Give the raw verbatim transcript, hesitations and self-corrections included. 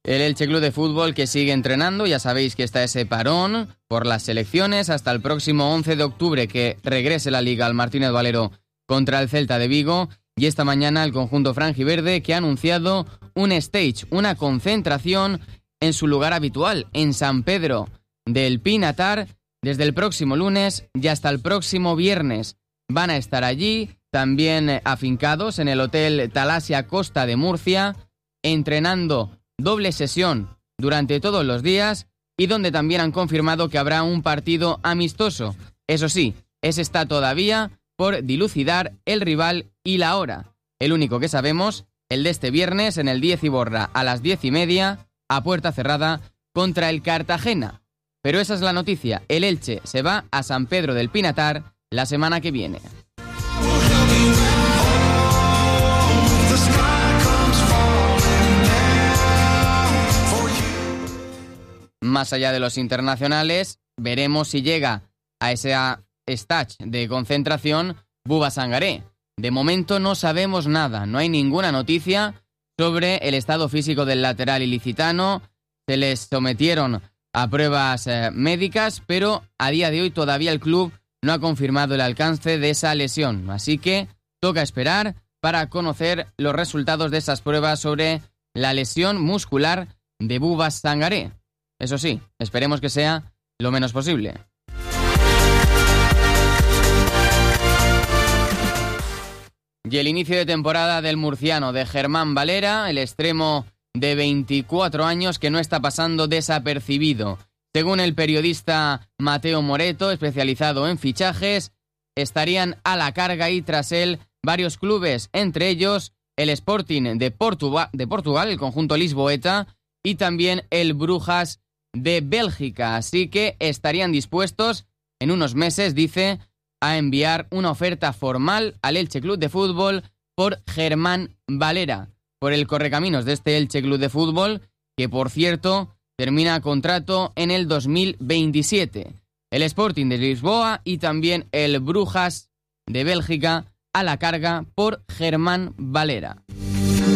El Elche Club de Fútbol que sigue entrenando, ya sabéis que está ese parón por las selecciones hasta el próximo once de octubre que regrese la Liga al Martínez Valero contra el Celta de Vigo, y esta mañana el conjunto franjiverde que ha anunciado un stage, una concentración en su lugar habitual, en San Pedro del Pinatar, desde el próximo lunes y hasta el próximo viernes. Van a estar allí, también afincados en el Hotel Talasia Costa de Murcia, entrenando doble sesión durante todos los días y donde también han confirmado que habrá un partido amistoso. Eso sí, ese está todavía por dilucidar el rival y la hora. El único que sabemos, el de este viernes en el diez Iborra a las diez y media, a puerta cerrada, contra el Cartagena. Pero esa es la noticia, el Elche se va a San Pedro del Pinatar la semana que viene. Más allá de los internacionales, veremos si llega a ese stage de concentración Buba Sangaré. De momento no sabemos nada, no hay ninguna noticia sobre el estado físico del lateral ilicitano. Se les sometieron a pruebas eh, médicas, pero a día de hoy todavía el club no ha confirmado el alcance de esa lesión. Así que toca esperar para conocer los resultados de esas pruebas sobre la lesión muscular de Buba Sangaré. Eso sí, esperemos que sea lo menos posible. Y el inicio de temporada del murciano, de Germán Valera, el extremo de veinticuatro años que no está pasando desapercibido. Según el periodista Mateo Moreto, especializado en fichajes, estarían a la carga y tras él varios clubes, entre ellos el Sporting de Portugal, de Portugal, el conjunto lisboeta, y también el Brujas de Bélgica. Así que estarían dispuestos en unos meses, dice, a enviar una oferta formal al Elche Club de Fútbol por Germán Valera, por el correcaminos de este Elche Club de Fútbol, que por cierto termina contrato en el dos mil veintisiete. El Sporting de Lisboa y también el Brujas de Bélgica a la carga por Germán Valera.